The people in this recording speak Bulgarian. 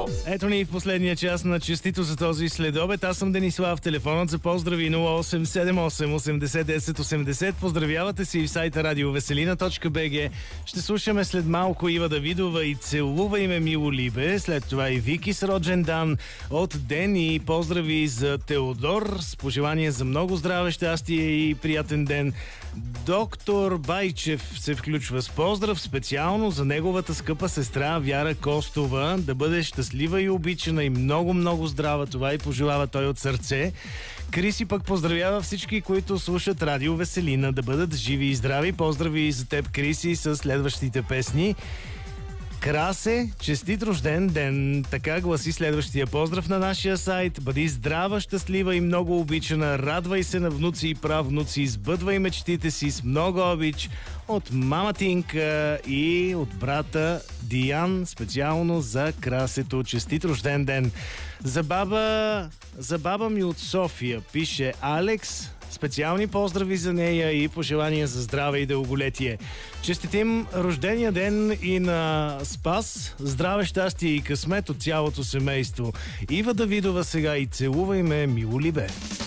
Ето ни в последния час на честито за този следобед. Аз съм Денислав. Телефонът за поздрави 0878 80 10 80. Поздравявате си в сайта радиовеселина.bg. Ще слушаме след малко Ива Давидова и Целувай ме, мило либе. След това и Вики с роджен дан от Ден и поздрави за Теодор с пожелание за много здраве, щастие и приятен ден. Доктор Байчев се включва с поздрав специално за неговата скъпа сестра Вяра Костова. Да бъде щастлива и обичана и много здрава. Това и пожелава той от сърце. Криси пък поздравява всички, които слушат Радио Веселина. Да бъдат живи и здрави. Поздрави и за теб, Криси, с следващите песни. Красе, честит рожден ден. Така гласи следващия поздрав на нашия сайт. Бъди здрава, щастлива и много обичана. Радвай се на внуци и правнуци. Избъдвай мечтите си с много обич. От мама Тинка и от брата Диан, специално за Красето. Честит рожден ден. За баба ми от София пише Алекс. Специални поздрави за нея и пожелания за здраве и дълголетие. Честитим рождения ден и на Спас. Здраве, щастие и късмет от цялото семейство. Ива Давидова сега и Целувай ме, мило либе.